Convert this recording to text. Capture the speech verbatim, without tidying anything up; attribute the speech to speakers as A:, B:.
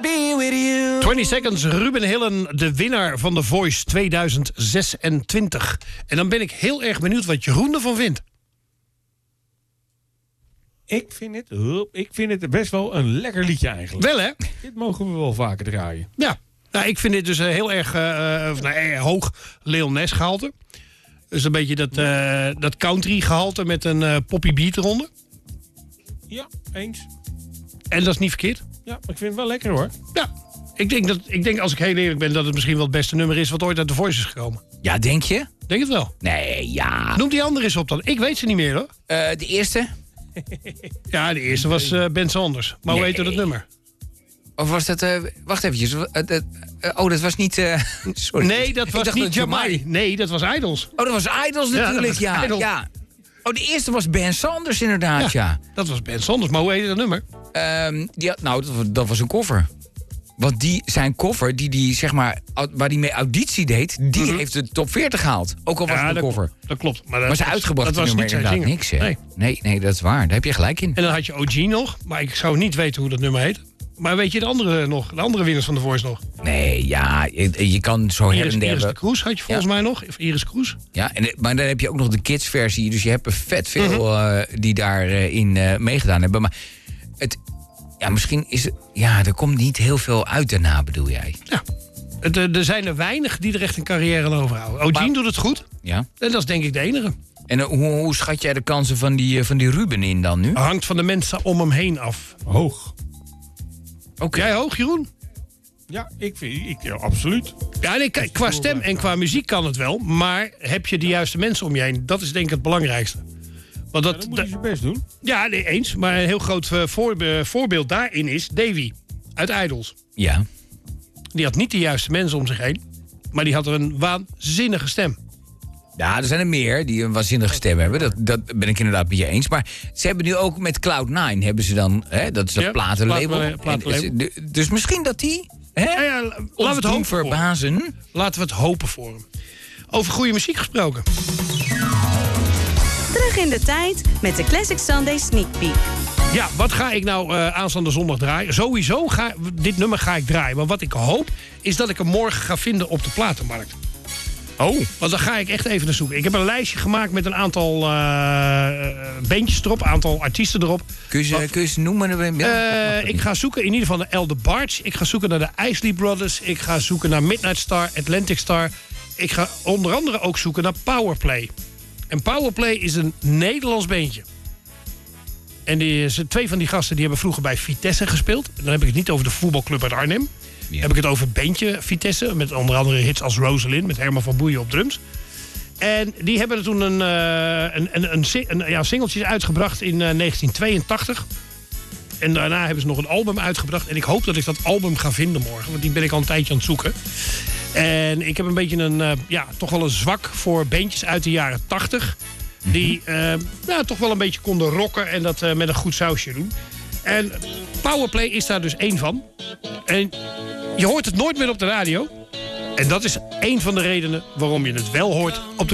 A: be with you.
B: twintig Seconds, Ruben Hillen, de winnaar van The Voice tweeduizend zesentwintig. En dan ben ik heel erg benieuwd wat Jeroen ervan vindt.
C: Ik vind het, ik vind het best wel een lekker liedje eigenlijk.
B: Wel, hè?
C: Dit mogen we wel vaker draaien.
B: Ja. Nou, ik vind dit dus uh, heel erg uh, uh, nou, eh, hoog Lil Nas gehalte. Dus een beetje dat, uh, dat country gehalte met een uh, poppy beat eronder.
C: Ja, eens.
B: En dat is niet verkeerd.
C: Ja, maar ik vind het wel lekker hoor.
B: Ja, ik denk, dat, ik denk als ik heel eerlijk ben dat het misschien wel het beste nummer is wat ooit uit The Voice is gekomen.
A: Ja, denk je?
B: Denk het wel.
A: Nee, ja.
B: Noem die andere eens op dan. Ik weet ze niet meer hoor.
A: Uh, de eerste?
B: Ja, de eerste was uh, Ben Sanders. Maar hoe
A: Nee.
B: heette dat nummer?
A: Of was dat... Uh, wacht eventjes. Uh, uh, uh, oh, dat was niet... Uh, sorry.
B: Nee, dat
A: Ik
B: was
A: dacht
B: niet
A: dat
B: Jamai. Nee, dat was Idols.
A: Oh, dat was Idols
B: Ja,
A: natuurlijk,
B: dat was
A: ja.
B: Idols.
A: ja. Oh, de eerste was Ben Sanders inderdaad, ja.
B: Dat was Ben Sanders. Maar hoe heette dat nummer?
A: Um, die had, nou, dat was, dat was een cover. Want die, zijn cover, die, die, zeg maar, waar hij mee auditie deed... die
B: Mm-hmm.
A: heeft de top veertig gehaald. Ook al was
B: Ja,
A: het een
B: dat,
A: cover.
B: dat klopt. Maar, dat
A: Maar ze
B: was-
A: uitgebracht
B: dat was
A: nummer
B: niet zijn
A: inderdaad
B: zingen.
A: niks, hè?
B: Nee.
A: Nee, nee, dat is waar. Daar heb je gelijk in.
B: En dan had je O G nog. Maar ik zou niet weten hoe dat nummer heet. Maar weet je de andere nog? De andere winnaars van The Voice nog?
A: Nee, ja, je, je kan zo her
B: Iris,
A: en
B: Iris de
A: der...
B: Kroes had je volgens
A: Ja.
B: mij nog. Of Iris Kroes.
A: Ja, en, maar dan heb je ook nog de kids-versie. Dus je hebt er vet veel
B: Mhm.
A: uh, die daarin uh, meegedaan hebben. Maar het, ja, misschien is het... Ja, er komt niet heel veel uit daarna, bedoel jij?
B: Ja. Het, eh, er zijn er weinig die er echt een carrière aan overhouden. O G
A: Maar-
B: doet het goed.
A: Ja.
B: En dat is denk ik de enige.
A: En uh, hoe, hoe schat jij de kansen van die, uh, van die Ruben in dan nu?
B: Hangt van de mensen om hem heen af.
C: Hoog.
B: Ook jij hoog, Jeroen?
C: Ja, ik vind, ik, ja, absoluut.
B: Ja, nee, kijk, qua stem en qua muziek kan het wel. Maar heb je de juiste mensen om je heen? Dat is denk ik het belangrijkste. Want
C: Ja,
B: dat,
C: dan moet
B: dat-
C: hij zijn best doen.
B: ja, nee, eens. Maar een heel groot eh, voorbe- voorbeeld daarin is Davy uit Idols.
A: Ja.
B: Die had niet de juiste mensen om zich heen. Maar die had een waanzinnige stem.
A: Ja, er zijn er meer die een waanzinnige stem hebben. Dat, dat ben ik inderdaad met je eens. Maar ze hebben nu ook met Cloud nine hebben ze dan... Hè, dat is dat
B: Ja,
A: platenlabel.
B: platen- platenlabel.
A: En, dus- dus misschien dat die... Hè,
B: Ja, ja, laten we
A: ons
B: het
A: doen
B: hopen voor hem.
A: verbazen.
B: Laten we het hopen voor hem. Over goede muziek gesproken.
D: Terug in de tijd met de Classic Sunday Sneak Peek.
B: Ja, wat ga ik nou uh, aanstaande zondag draaien? Sowieso ga dit nummer ga ik draaien. Maar wat ik hoop is dat ik hem morgen ga vinden op de platenmarkt.
A: Oh.
B: Want dan ga ik echt even naar zoeken. Ik heb een lijstje gemaakt met een aantal uh, bandjes erop, een aantal artiesten erop.
A: Kun je ze, kun je ze noemen? Ja,
B: Uh, ik ga zoeken in ieder geval naar El de Barge. Ik ga zoeken naar de Isley Brothers. Ik ga zoeken naar Midnight Star, Atlantic Star. Ik ga onder andere ook zoeken naar Powerplay. En Powerplay is een Nederlands bandje. En die, twee van die gasten die hebben vroeger bij Vitesse gespeeld. Dan heb ik het niet over de voetbalclub uit Arnhem. Dan heb ik het over het bandje Vitesse. Met onder andere hits als Rosalind. Met Herman van Boeien op drums. En die hebben er toen een, uh, een, een, een, een ja, singeltjes uitgebracht in uh, negentien tweeëntachtig. En daarna hebben ze nog een album uitgebracht. En ik hoop dat ik dat album ga vinden morgen. Want die ben ik al een tijdje aan het zoeken. En ik heb een beetje een, uh, ja, toch wel een zwak voor bandjes uit de jaren tachtig. Die uh, ja, toch wel een beetje konden rocken en dat uh, met een goed sausje doen. En Powerplay is daar dus één van. En je hoort het nooit meer op de radio. En dat is één van de redenen waarom je het wel hoort op de